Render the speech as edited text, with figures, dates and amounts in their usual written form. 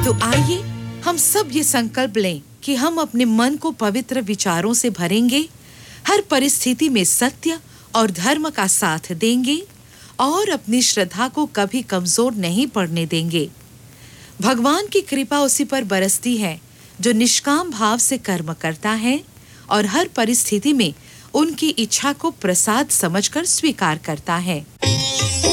तो आइए हम सब ये संकल्प लें कि हम अपने मन को पवित्र विचारों से भरेंगे, हर परिस्थिति में सत्य और धर्म का साथ देंगे और अपनी श्रद्धा को कभी कमजोर नहीं पड़ने देंगे। भगवान की कृपा उसी पर बरसती है जो निष्काम भाव से कर्म करता है और हर परिस्थिति में उनकी इच्छा को प्रसाद समझकर स्वीकार करता है।